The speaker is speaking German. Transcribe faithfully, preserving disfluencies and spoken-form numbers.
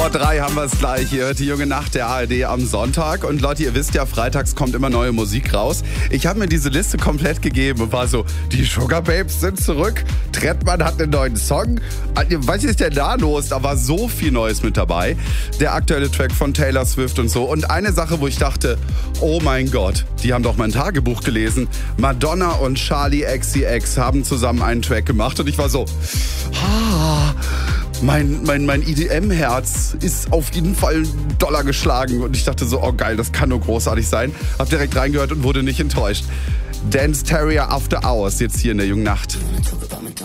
Vor drei haben wir es gleich. Ihr hört die junge Nacht der A R D am Sonntag. Und Leute, ihr wisst ja, freitags kommt immer neue Musik raus. Ich habe mir diese Liste komplett gegeben und war so, die Sugar Babes sind zurück. Trettmann hat einen neuen Song. Was ist denn da los? Da war so viel Neues mit dabei. Der aktuelle Track von Taylor Swift und so. Und eine Sache, wo ich dachte, oh mein Gott, die haben doch mein Tagebuch gelesen. Madonna und Charli X C X haben zusammen einen Track gemacht. Und ich war so, ah... Mein, mein, mein E D M-Herz ist auf jeden Fall doller geschlagen. Und ich dachte so, oh geil, das kann nur großartig sein. Hab direkt reingehört und wurde nicht enttäuscht. Dance Terrier After Hours jetzt hier in der jungen Nacht.